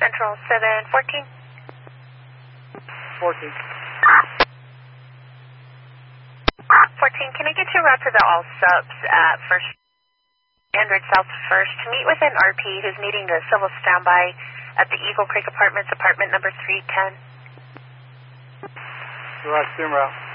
Central 714. 14. 14, can I get you route to the all subs at First Android South First to meet with an RP who's needing a civil standby at the Eagle Creek Apartments, apartment number 310? Route, route.